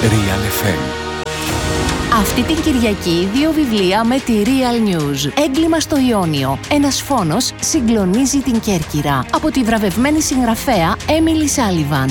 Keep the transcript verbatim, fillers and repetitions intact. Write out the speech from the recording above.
Real εφ εμ. Αυτή την Κυριακή δύο βιβλία με τη Real News. Έγκλημα στο Ιόνιο. Ένας φόνος συγκλονίζει την Κέρκυρα. Από τη βραβευμένη συγγραφέα Έμιλι Σάλιβαν.